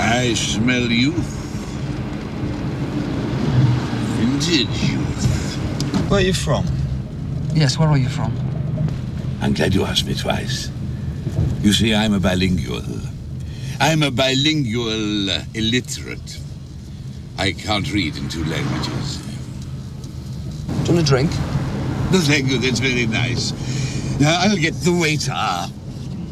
I smell youth. Vintage youth. Where are you from? Yes, where are you from? I'm glad you asked me twice. You see, I'm a bilingual. I'm a bilingual illiterate. I can't read in 2 languages. Do you want a drink? No, thank you. That's very nice. Now, I'll get the waiter.